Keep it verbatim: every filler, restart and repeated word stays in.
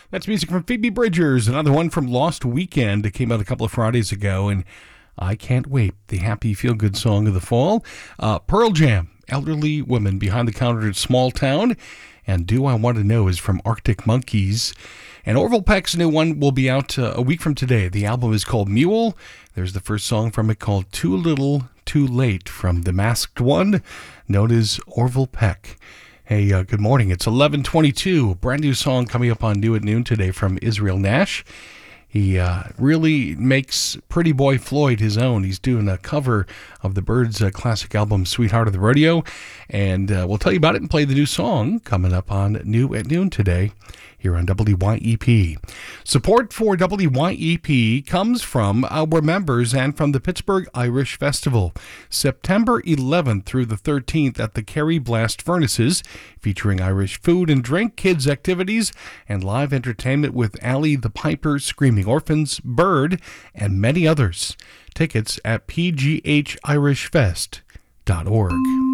That's music from Phoebe Bridgers, another one from Lost Weekend. It came out a couple of Fridays ago, and I can't wait. The happy, feel-good song of the fall. Uh, Pearl Jam, Elderly Woman Behind the Counter in Small Town. And Do I Want to Know is from Arctic Monkeys. And Orville Peck's new one will be out uh, a week from today. The album is called Mule. There's the first song from it called Too Little, Too Late from The Masked One, known as Orville Peck. Hey, uh, good morning. It's eleven twenty-two. A brand new song coming up on New at Noon today from Israel Nash. He uh, really makes Pretty Boy Floyd his own. He's doing a cover of the Byrds' uh, classic album, Sweetheart of the Rodeo. And uh, we'll tell you about it and play the new song coming up on New at Noon today here on W Y E P. Support for W Y E P comes from our members and from the Pittsburgh Irish Festival. September eleventh through the thirteenth at the Kerry Blast Furnaces, featuring Irish food and drink, kids' activities, and live entertainment with Allie the Piper, Screaming Orphans, Bird, and many others. Tickets at p g h irish fest dot org.